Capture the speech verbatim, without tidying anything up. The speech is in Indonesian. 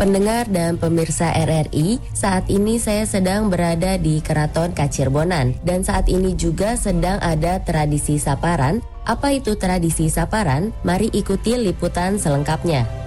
Pendengar dan pemirsa R R I, saat ini saya sedang berada di Keraton Kacirbonan dan saat ini juga sedang ada tradisi saparan. Apa itu tradisi saparan? Mari ikuti liputan selengkapnya.